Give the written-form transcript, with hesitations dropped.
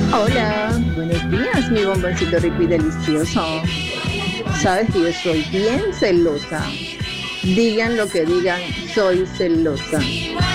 Hola, buenos días, mi bomboncito rico y delicioso. Sabes que yo soy bien celosa. Digan lo que digan, soy celosa.